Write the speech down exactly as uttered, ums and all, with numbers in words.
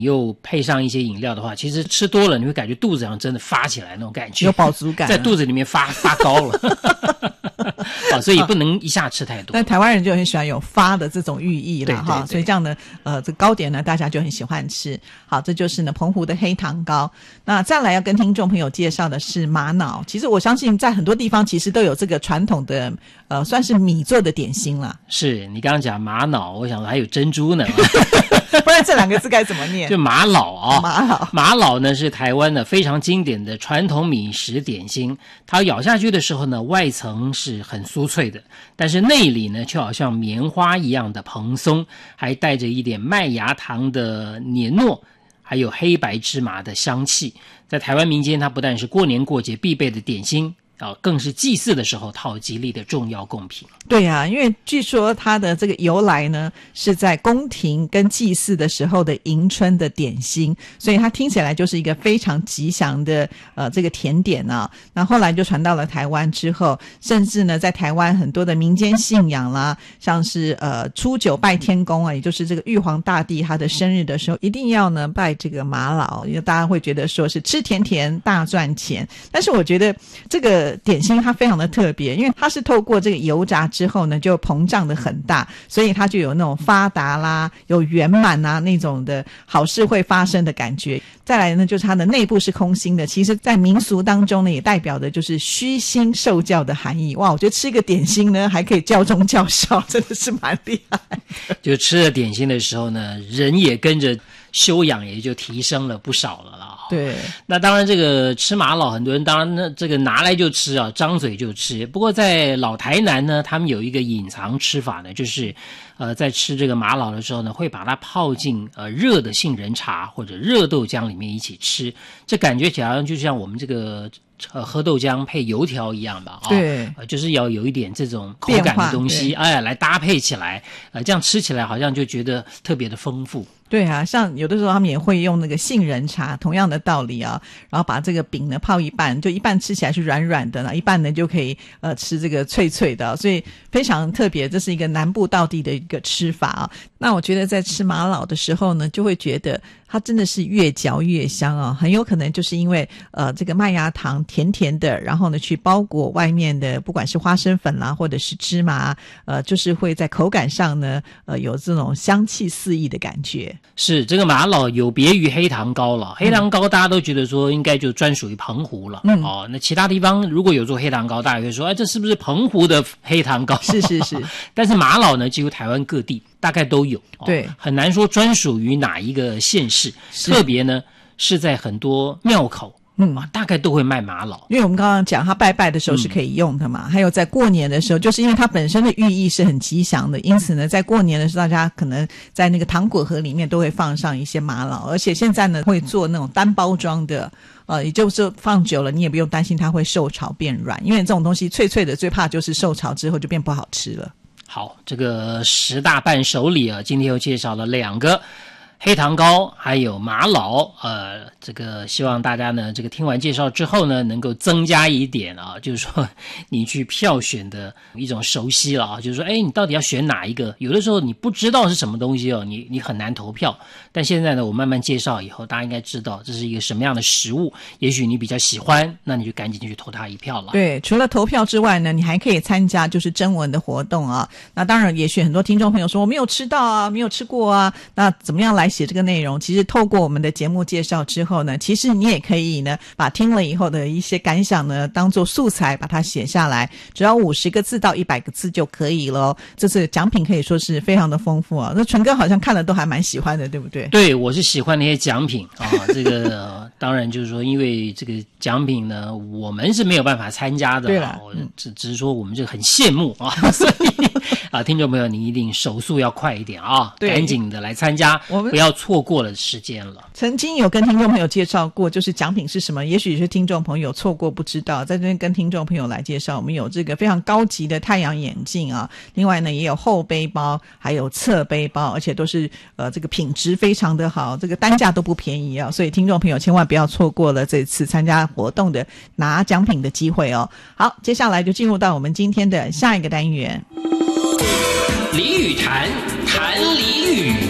又配上一些饮料的话，其实吃多了你会感觉肚子上真的发起来那种感觉， 有饱足感， 在肚子里面发发高了啊，所以也不能一下吃太多。 但台湾人就很喜欢有发的这种寓意了哈， 对对对， 所以这样的呃这糕点呢，大家就很喜欢吃。好，这就是呢澎湖的黑糖糕。那再来要跟听众朋友介绍的是玛瑙，其实我相信在很多地方其实都有这个传统的呃算是米做的点心啦。 是你刚刚讲玛瑙，我想还有珍珠呢。 不然这两个字该怎么念？ 就玛瑙啊， 玛瑙， 玛瑙呢是台湾的非常经典的传统米食点心。它咬下去的时候呢，外层是很酥脆的，但是内里呢却好像棉花一样的蓬松，还带着一点麦芽糖的黏糯，还有黑白芝麻的香气。在台湾民间，它不但是过年过节必备的点心，啊，更是祭祀的时候讨吉利的重要贡品。 对啊，因为据说它的这个由来呢，是在宫廷跟祭祀的时候的迎春的点心，所以它听起来就是一个非常吉祥的呃这个甜点啊。那后来就传到了台湾之后，甚至呢在台湾很多的民间信仰啦，像是呃初九拜天公啊，也就是这个玉皇大帝他的生日的时候，一定要呢拜这个玛瑙，因为大家会觉得说是吃甜甜大赚钱。但是我觉得这个点心它非常的特别，因为它是透过这个油炸之后呢就膨胀的很大，所以它就有那种发达啦有圆满啊那种的好事会发生的感觉。再来呢就是它的内部是空心的，其实在民俗当中呢也代表的就是虚心受教的含义。哇，我觉得吃一个点心呢还可以教忠教孝，真的是蛮厉害的。 就吃了点心的时候呢，人也跟着修养也就提升了不少了啦。 对， 那当然这个吃玛瑙很多人当然呢这个拿来就吃啊，张嘴就吃。不过在老台南呢，他们有一个隐藏吃法呢，就是呃在吃这个玛瑙的时候呢，会把它泡进呃热的杏仁茶或者热豆浆里面一起吃，这感觉起来就像我们这个呃喝豆浆配油条一样吧，啊、哦， 对、 呃，就是要有一点这种口感的东西，哎，来搭配起来，呃，这样吃起来好像就觉得特别的丰富。 对啊，像有的时候他们也会用那个杏仁茶，同样的道理啊，然后把这个饼呢泡一半，就一半吃起来是软软的，一半呢就可以呃吃这个脆脆的，所以非常特别，这是一个南部道地的一个吃法啊。那我觉得在吃玛瑙的时候呢，就会觉得它真的是越嚼越香啊，很有可能就是因为呃这个麦芽糖甜甜的，然后呢去包裹外面的不管是花生粉啦或者是芝麻，呃就是会在口感上呢呃有这种香气四溢的感觉。 是这个玛瑙有别于黑糖糕了，黑糖糕大家都觉得说应该就专属于澎湖了，嗯，哦，那其他地方如果有做黑糖糕，大家会说哎这是不是澎湖的黑糖糕？ 是是是，但是玛瑙呢几乎台湾各地大概都有， 对、 哦，很难说专属于哪一个县市，特别呢是在很多庙口。嗯、啊，大概都会卖玛瑙， 因为我们刚刚讲它拜拜的时候是可以用的嘛、嗯、还有在过年的时候，就是因为它本身的寓意是很吉祥的，因此呢在过年的时候大家可能在那个糖果盒里面都会放上一些玛瑙，而且现在呢会做那种单包装的，呃，也就是放久了你也不用担心它会受潮变软，因为这种东西脆脆的最怕就是受潮之后就变不好吃了。 好，这个十大伴手礼啊，今天又介绍了两个，黑糖糕还有玛瑙，呃，这个希望大家呢，这个听完介绍之后呢，能够增加一点啊，就是说你去票选的一种熟悉了啊，就是说，哎，你到底要选哪一个？有的时候你不知道是什么东西哦，你你很难投票。但现在呢，我慢慢介绍以后，大家应该知道这是一个什么样的食物，也许你比较喜欢，那你就赶紧去投他一票了。 对，除了投票之外呢，你还可以参加就是征文的活动啊。那当然，也许很多听众朋友说我没有吃到啊，没有吃过啊，那怎么样来写这个内容？其实透过我们的节目介绍之后呢，其实你也可以呢，把听了以后的一些感想呢，当做素材把它写下来，只要五十个字到一百个字就可以了。这次奖品可以说是非常的丰富啊。那纯哥好像看了都还蛮喜欢的，对不对？ 对，我是喜欢那些奖品啊。这个、呃、当然就是说，因为这个奖品呢，我们是没有办法参加的。 对了， 嗯、只只是说我们就很羡慕啊，所以啊，听众朋友，你一定手速要快一点啊，赶紧的来参加，我们不要错过了时间了。 曾经有跟听众朋友介绍过，就是奖品是什么，也许是听众朋友错过不知道，在这边跟听众朋友来介绍，我们有这个非常高级的太阳眼镜啊，另外呢也有后背包，还有侧背包，而且都是呃这个品质非常的好，这个单价都不便宜啊，所以听众朋友千万不要错过了这次参加活动的拿奖品的机会哦。好，接下来就进入到我们今天的下一个单元， 李语谈，谈俚语。